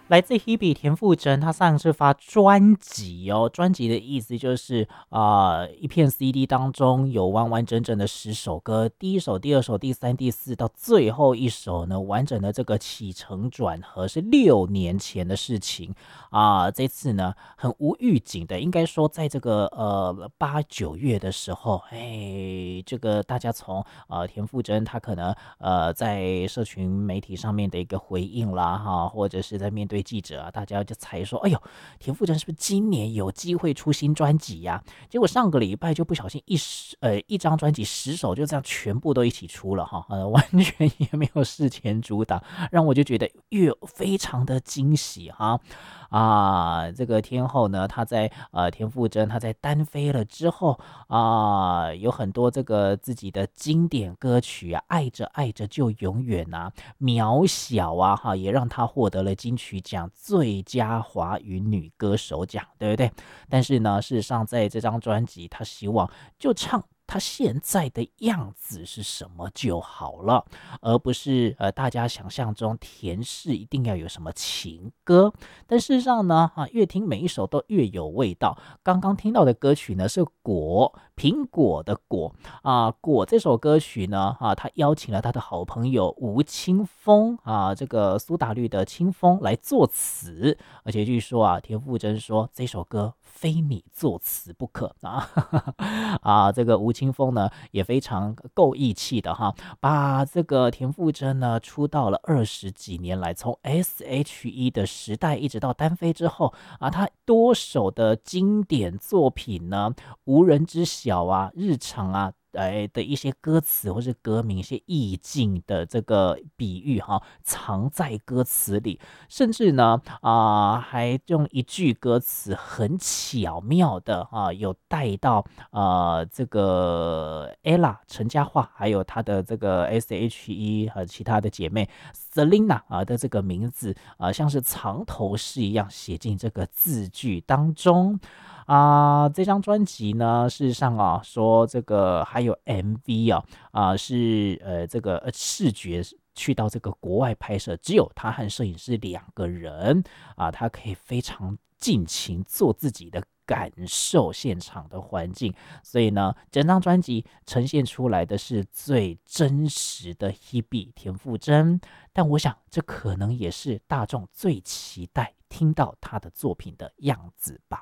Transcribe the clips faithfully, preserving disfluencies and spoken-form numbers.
来自 Hebe 田馥甄，她上次发专辑哦，专辑的意思就是啊、呃，一片 C D 当中有完完整整的十首歌，第一首、第二首、第三、第四到最后一首呢，完整的这个起承转合是六年前的事情啊、呃。这次呢，很无预警的，应该说在这个呃八九月的时候，哎，这个大家从呃田馥甄她可能呃在社群媒体上面的一个回应啦哈，或者是在面对记者啊，大家就猜说，哎呦，田馥甄是不是今年有机会出新专辑呀？结果上个礼拜就不小心一十呃一张专辑十首就这样全部都一起出了哈，呃完全也没有事前阻挡，让我就觉得越非常的惊喜哈。啊，这个天后呢，她在呃田馥甄她在单飞了之后啊，有很多这个自己的经典歌曲啊，爱着爱着就永远啊，渺小啊哈，也让她获得了金曲奖最佳华语女歌手奖，对不对？但是呢，事实上在这张专辑，她希望就唱他现在的样子是什么就好了，而不是呃大家想象中田氏一定要有什么情歌。但事实上呢，啊，越听每一首都越有味道。刚刚听到的歌曲呢是果，苹果的果啊，果这首歌曲呢啊，他邀请了他的好朋友吴青峰啊，这个苏打绿的青峰来作词，而且据说啊，田馥甄说这首歌非你作词不可啊啊，这个吴青峰呢也非常够义气的哈，把这个田馥甄呢出道了二十几年来，从 S H E 的时代一直到单飞之后啊，他多首的经典作品呢，无人知晓啊，日常啊。哎的一些歌词或是歌名一些意境的这个比喻哈，藏在歌词里，甚至呢啊、呃、还用一句歌词很巧妙的啊有带到呃这个 Ella 陈嘉桦还有她的这个 S H E 和其他的姐妹 Selina 啊的这个名字啊、呃、像是藏头诗一样写进这个字句当中。啊、呃，这张专辑呢，事实上啊，说这个还有 M V 啊，啊、呃、是呃这个呃视觉去到这个国外拍摄，只有他和摄影师两个人啊，他可以非常尽情做自己的感受现场的环境，所以呢，整张专辑呈现出来的是最真实的 Hebe 田馥甄，但我想这可能也是大众最期待听到他的作品的样子吧。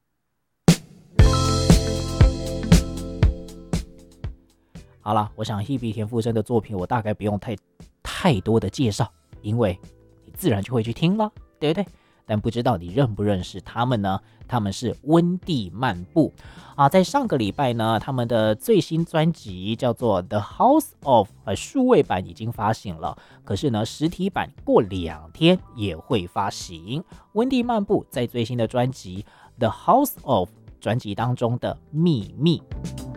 好了，我想 Hebe 田馥甄的作品我大概不用太太多的介绍，因为你自然就会去听了，对不对？但不知道你认不认识他们呢？他们是温蒂漫步啊，在上个礼拜呢，他们的最新专辑叫做《The House of》，呃，数位版已经发行了，可是呢，实体版过两天也会发行。温蒂漫步在最新的专辑《The House of》专辑当中的秘密。